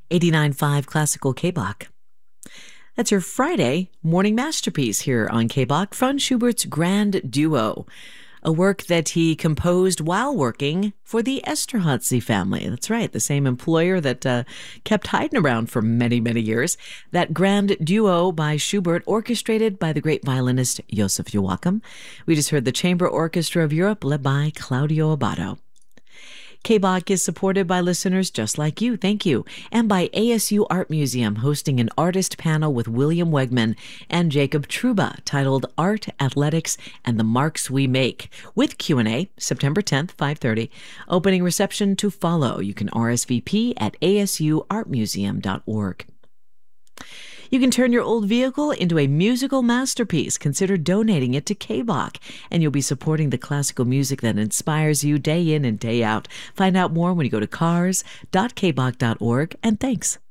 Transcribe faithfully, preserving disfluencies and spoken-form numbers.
eighty-nine point five Classical K B O C. That's your Friday morning masterpiece here on K B O C, Franz Schubert's Grand Duo, a work that he composed while working for the Esterházy family. That's right, the same employer that uh, kept Haydn around for many, many years. That Grand Duo by Schubert, orchestrated by the great violinist Joseph Joachim. We just heard the Chamber Orchestra of Europe, led by Claudio Abbado. K B O C is supported by listeners just like you, thank you, and by A S U Art Museum, hosting an artist panel with William Wegman and Jacob Truba titled Art, Athletics, and the Marks We Make, with Q and A, September tenth, five thirty. Opening reception to follow. You can R S V P at A S U art museum dot org. You can turn your old vehicle into a musical masterpiece. Consider donating it to K B O C, and you'll be supporting the classical music that inspires you day in and day out. Find out more when you go to cars dot k b o c dot org, and thanks.